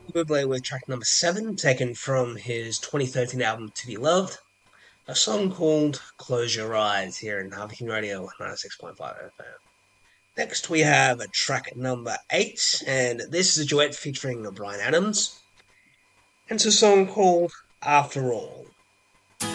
Bublé with track number 7, taken from his 2013 album To Be Loved, a song called Close Your Eyes here in Harvey Radio 96.5 FM. Next, we have track number 8, and this is a duet featuring Bryan Adams, and it's a song called After All.